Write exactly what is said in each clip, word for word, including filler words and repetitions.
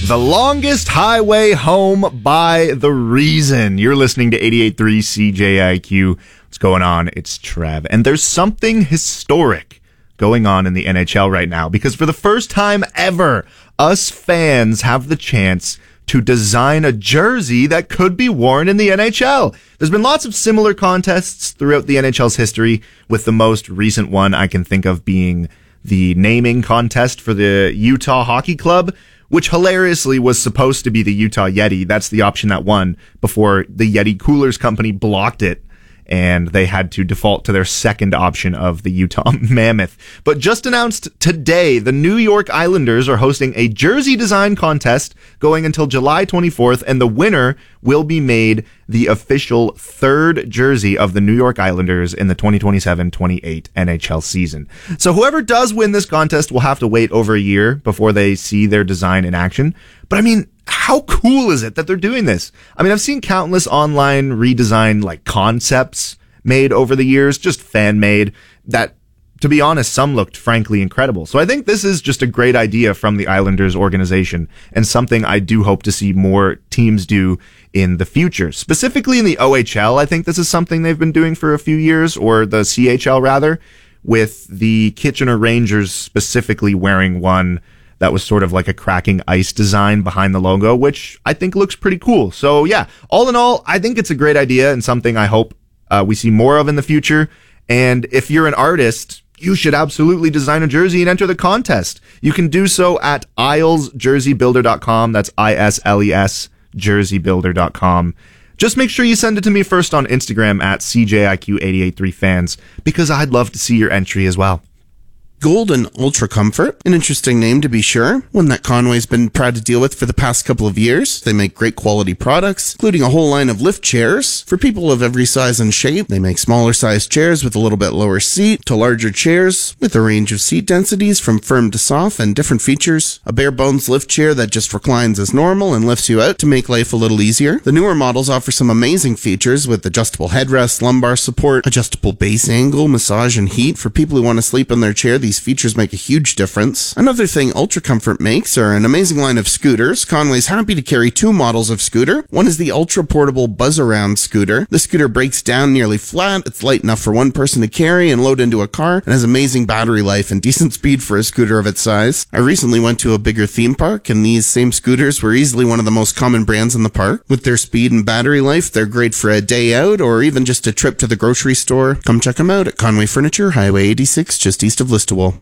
The Longest Highway Home by The Reason. You're listening to eighty-eight point three C J I Q. What's going on? It's Trev. And there's something historic going on in the N H L right now, because for the first time ever, us fans have the chance to design a jersey that could be worn in the N H L. There's been lots of similar contests throughout the N H L's history, with the most recent one I can think of being the naming contest for the Utah Hockey Club, which hilariously was supposed to be the Utah Yeti. That's the option that won before the Yeti Coolers Company blocked it, and they had to default to their second option of the Utah Mammoth. But just announced today, the New York Islanders are hosting a jersey design contest going until July twenty-fourth, and the winner will be made the official third jersey of the New York Islanders in the twenty twenty-seven twenty-eight N H L season. So whoever does win this contest will have to wait over a year before they see their design in action. But I mean, how cool is it that they're doing this? I mean, I've seen countless online redesign like concepts made over the years, just fan made, that, to be honest, some looked frankly incredible. So I think this is just a great idea from the Islanders organization, and something I do hope to see more teams do in the future. Specifically in the O H L, I think this is something they've been doing for a few years, or the C H L rather, with the Kitchener Rangers specifically wearing one that was sort of like a cracking ice design behind the logo, which I think looks pretty cool. So yeah, all in all, I think it's a great idea and something I hope uh, we see more of in the future. And if you're an artist, you should absolutely design a jersey and enter the contest. You can do so at isles jersey builder dot com. That's I S L E S jersey builder dot com. Just make sure you send it to me first on Instagram at C J I Q eight eight three fans, because I'd love to see your entry as well. Golden Ultra Comfort, an interesting name to be sure, one that Conway's been proud to deal with for the past couple of years. They make great quality products, including a whole line of lift chairs for people of every size and shape. They make smaller sized chairs with a little bit lower seat to larger chairs with a range of seat densities from firm to soft and different features. A bare bones lift chair that just reclines as normal and lifts you out to make life a little easier. The newer models offer some amazing features with adjustable headrest, lumbar support, adjustable base angle, massage and heat. For people who want to sleep in their chair, these features make a huge difference. Another thing Ultra Comfort makes are an amazing line of scooters. Conway's happy to carry two models of scooter. One is the ultra portable Buzz Around scooter. The scooter breaks down nearly flat. It's light enough for one person to carry and load into a car, and has amazing battery life and decent speed for a scooter of its size. I recently went to a bigger theme park, and these same scooters were easily one of the most common brands in the park. With their speed and battery life, they're great for a day out or even just a trip to the grocery store. Come check them out at Conway Furniture, Highway eighty-six, just east of Listowel.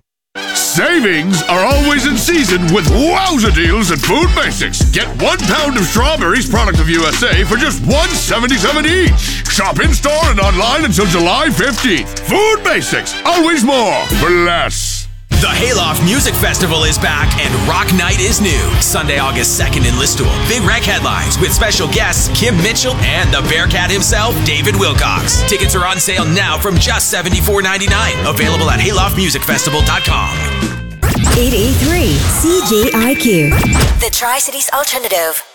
Savings are always in season with wowza deals at Food Basics. Get one pound of strawberries, product of U S A, for just one seventy-seven each. Shop in-store and online until July fifteenth. Food Basics, always more for less. The Hayloft Music Festival is back, and Rock Night is new. Sunday, August second in Listowel. Big Rec headlines with special guests Kim Mitchell and the Bearcat himself, David Wilcox. Tickets are on sale now from just seventy-four ninety-nine. Available at hayloft music festival dot com. eight eight three C J I Q. The Tri-Cities Alternative.